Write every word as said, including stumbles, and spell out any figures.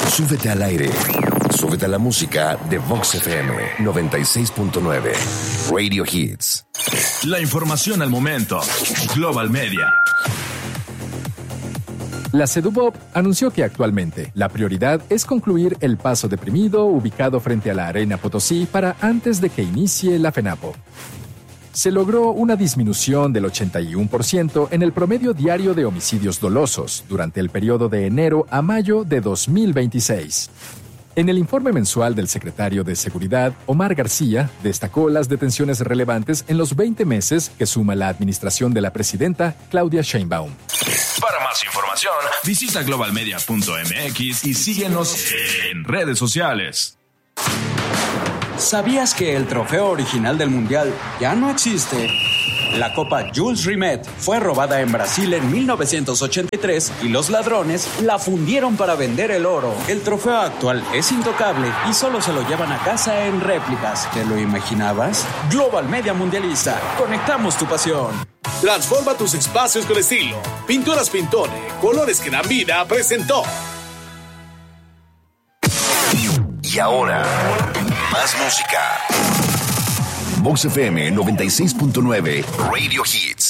Súbete al aire. Súbete a la música de Vox F M noventa y seis punto nueve. Radio Hits. La información al momento. Global Media. La Sedubop anunció que actualmente la prioridad es concluir el paso deprimido ubicado frente a la Arena Potosí para antes de que inicie la FENAPO. Se logró una disminución del ochenta y uno por ciento en el promedio diario de homicidios dolosos durante el periodo de enero a mayo de dos mil veintiséis. En el informe mensual del secretario de Seguridad, Omar García, destacó las detenciones relevantes en los veinte meses que suma la administración de la presidenta Claudia Sheinbaum. Para más información, visita global media punto m x y síguenos en redes sociales. ¿Sabías que el trofeo original del Mundial ya no existe? La Copa Jules Rimet fue robada en Brasil en mil novecientos ochenta y tres y los ladrones la fundieron para vender el oro. El trofeo actual es intocable y solo se lo llevan a casa en réplicas. ¿Te lo imaginabas? Global Media Mundialista. Conectamos tu pasión. Transforma tus espacios con estilo. Pinturas Pintone, colores que dan vida, presentó. Y ahora, más música. Vox F M noventa y seis punto nueve, Radio Hits.